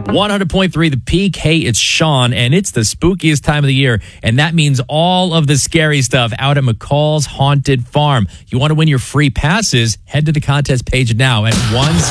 100.3 The Peak. Hey, it's Sean, and it's the spookiest time of the year, and that means all of the scary stuff out at McCall's Haunted Farm. You want to win your free passes? Head to the contest page now at 10